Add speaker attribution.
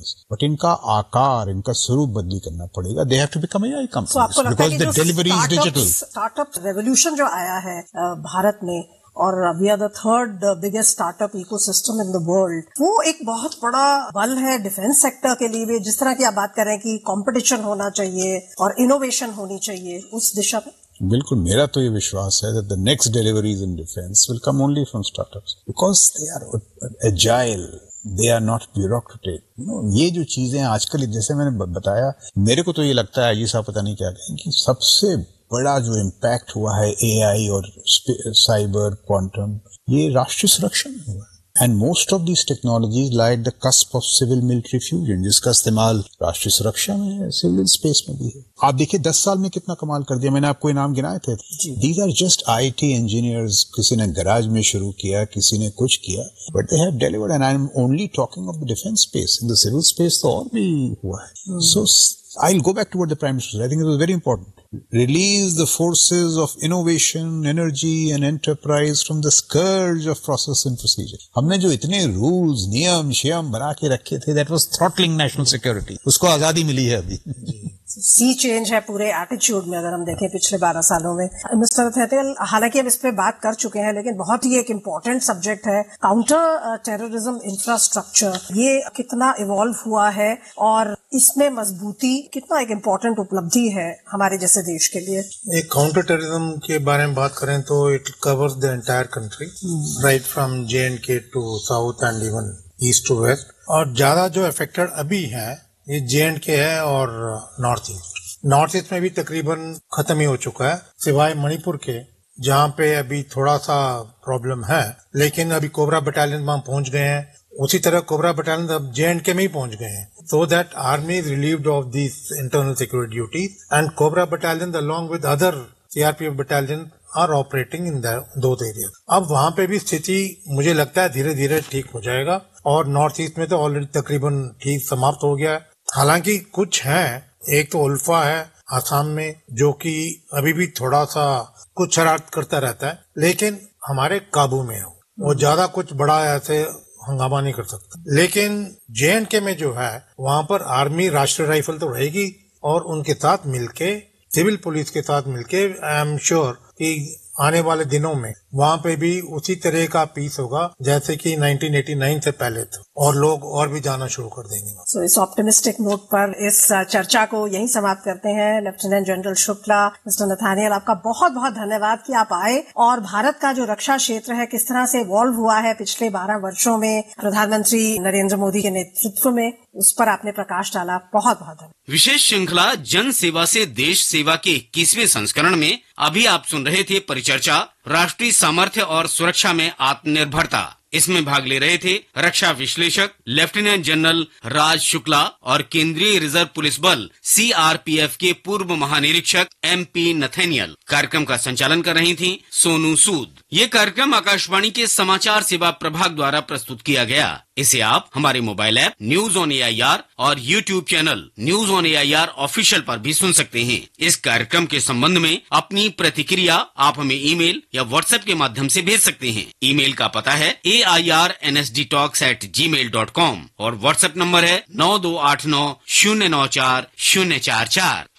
Speaker 1: Companies, but इनका आकार, इनका स्वरूप बदली करना पड़ेगा. They have to become AI companies because the delivery is digital.
Speaker 2: Startup revolution जो आया है भारत में, और we are the third biggest startup ecosystem in the world, वो एक बहुत बड़ा बल है डिफेंस सेक्टर के लिए भी. जिस तरह की आप बात कर रहे हैं कि कंपटीशन होना चाहिए और इनोवेशन होनी चाहिए, उस दिशा में
Speaker 1: बिल्कुल मेरा तो ये विश्वास है that the next deliveries in defense will come only from startups because they are agile, they are not bureaucratic. ये जो चीजें आजकल, जैसे मैंने बताया, मेरे को तो ये लगता है, आईजी साहब पता नहीं क्या कहें, कि सबसे बड़ा जो इम्पैक्ट हुआ है एआई और साइबर क्वांटम, ये राष्ट्रीय सुरक्षा में हुआ है. And most of these technologies lie at the cusp of civil military fusion, जिसका इस्तेमाल राष्ट्रीय सुरक्षा में है, सिविल स्पेस में भी है. आप देखिए 10 साल में कितना कमाल कर दिया. मैंने आपको इनाम गिनाए थे. These are just IT engineers. किसी ने गैराज में शुरू किया, किसी ने कुछ किया, but they have delivered. And I'm only talking of the defense space. In the civil space तो और भी हुआ है. So I'll go back to what the Prime Minister said. I think it was very important. Release the forces of innovation, energy and enterprise from the scourge of process and procedure. हमने जो इतने rules, नियम, शियम बना के रखे थे, that was throttling national security. उसको आजादी मिली है अभी.
Speaker 2: सी चेंज है पूरे एटीट्यूड में, अगर हम देखें पिछले 12 सालों में. मिस्टर थेटेल, हालांकि हम इस पे बात कर चुके हैं, लेकिन बहुत ही एक इम्पोर्टेंट सब्जेक्ट है काउंटर टेररिज्म इंफ्रास्ट्रक्चर. ये कितना इवॉल्व हुआ है और इसमें मजबूती कितना एक इम्पोर्टेंट उपलब्धि है हमारे जैसे देश के लिए.
Speaker 3: एक काउंटर टेररिज्म के बारे में बात करें तो it covers the entire country, right from J&K to south and even east to waste. और ज्यादा जो अफेक्टेड अभी है ये J&K है और नॉर्थ ईस्ट. नॉर्थ ईस्ट में भी तकरीबन खत्म ही हो चुका है, सिवाय मणिपुर के, जहाँ पे अभी थोड़ा सा प्रॉब्लम है. लेकिन अभी कोबरा बटालियन वहां पहुंच गए हैं. उसी तरह कोबरा बटालियन अब J&K में ही पहुंच गए हैं. So that army is relieved of this internal security duties and cobra battalion along with other CRPF battalion are operating in दो एरिया. अब वहां पे भी स्थिति मुझे लगता है धीरे धीरे ठीक हो जाएगा. और नॉर्थ ईस्ट में तो ऑलरेडी तकरीबन ठीक समाप्त हो गया है. हालांकि कुछ है, एक तो उल्फा है आसाम में, जो कि अभी भी थोड़ा सा कुछ शरारत करता रहता है, लेकिन हमारे काबू में है. वो ज्यादा कुछ बड़ा ऐसे हंगामा नहीं कर सकता. लेकिन J&K में जो है वहां पर आर्मी, राष्ट्रीय राइफल तो रहेगी, और उनके साथ मिलके, सिविल पुलिस के साथ मिलके, आई एम श्योर कि आने वाले दिनों में वहाँ पे भी उसी तरह का पीस होगा जैसे कि 1989 से पहले था, और लोग और भी जाना शुरू कर देंगे.
Speaker 2: So, इस ऑप्टिमिस्टिक नोट पर इस चर्चा को यहीं समाप्त करते हैं. Lieutenant general Shukla, mister Nathaniel, आपका बहुत बहुत धन्यवाद कि आप आए और भारत का जो रक्षा क्षेत्र है किस तरह से इवॉल्व हुआ है पिछले 12 वर्षों में प्रधानमंत्री नरेंद्र मोदी के नेतृत्व में, उस पर आपने प्रकाश डाला. बहुत बहुत धन्यवाद.
Speaker 4: विशेष श्रृंखला जन सेवा से देश सेवा के 21वें संस्करण में अभी आप सुन रहे थे परिचर्चा राष्ट्रीय सामर्थ्य और सुरक्षा में आत्मनिर्भरता. इसमें भाग ले रहे थे रक्षा विश्लेषक लेफ्टिनेंट जनरल राज शुक्ला और केंद्रीय रिजर्व पुलिस बल CRPF के पूर्व महानिरीक्षक MP नथानियल. कार्यक्रम का संचालन कर रही थी सोनू सूद. ये कार्यक्रम आकाशवाणी के समाचार सेवा प्रभाग द्वारा प्रस्तुत किया गया. इसे आप हमारे mobile app news on AIR और YouTube channel news on AIR official पर भी सुन सकते हैं. इस कार्यक्रम के संबंध में अपनी प्रतिक्रिया आप हमें ईमेल या व्हाट्सएप के माध्यम से भेज सकते हैं. ईमेल का पता है AIRNSDtalks@gmail.com और व्हाट्सएप नंबर है 9289094044.